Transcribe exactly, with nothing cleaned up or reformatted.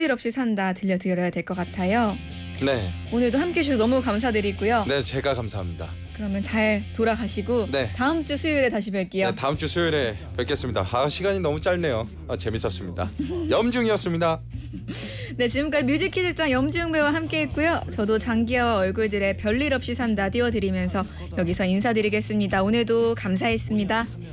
일 없이 산다 들려드려야 될 것 같아요. 네. 오늘도 함께해 주셔서 너무 감사드리고요. 네, 제가 감사합니다. 그러면 잘 돌아가시고 네. 다음 주 수요일에 다시 뵐게요. 네, 다음 주 수요일에 뵙겠습니다. 아, 시간이 너무 짧네요. 아, 재밌었습니다. 염중이었습니다. 네, 지금까지 뮤직키즈장 염주영 배우와 함께했고요. 저도 장기하와 얼굴들의 별일 없이 산다 띄워드리면서 여기서 인사드리겠습니다. 오늘도 감사했습니다.